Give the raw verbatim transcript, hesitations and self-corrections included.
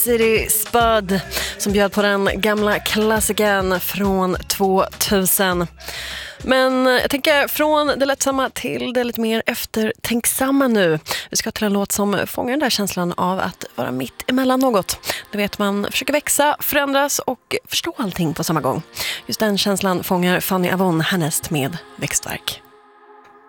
City Spud som bjöd på den gamla klassikern från tvåtusen. Men jag tänker från det lättsamma till det lite mer eftertänksamma nu. Vi ska till en låt som fångar den där känslan av att vara mitt emellan något. Du vet, man försöker växa, förändras och förstå allting på samma gång. Just den känslan fångar Fanny Avon härnäst med Växtverk.